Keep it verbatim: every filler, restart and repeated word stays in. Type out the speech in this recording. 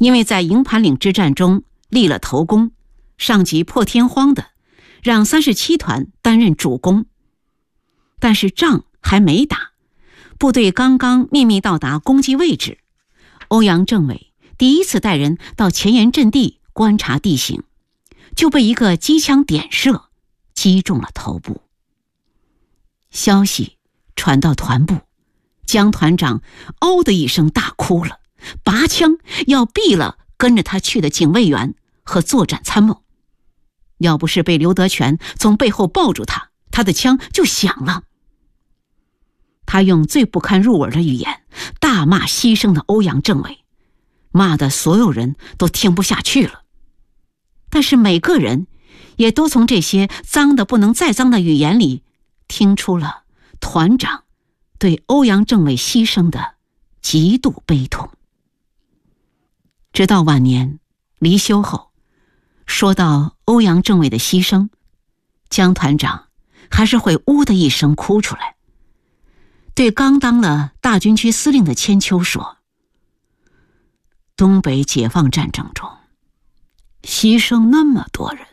因为在营盘岭之战中立了头功，上级破天荒的让三十七团担任主攻。但是仗还没打，部队刚刚秘密到达攻击位置，欧阳政委第一次带人到前沿阵地观察地形，就被一个机枪点射，击中了头部。消息传到团部，江团长嗷的一声大哭了，拔枪要毙了跟着他去的警卫员和作战参谋。要不是被刘德全从背后抱住他，他的枪就响了。他用最不堪入耳的语言大骂牺牲的欧阳政委，骂得所有人都听不下去了。但是每个人也都从这些脏的不能再脏的语言里听出了团长对欧阳政委牺牲的极度悲痛。直到晚年离休后，说到欧阳政委的牺牲，江团长还是会呜的一声哭出来，对刚当了大军区司令的千秋说：东北解放战争中牺牲那么多人，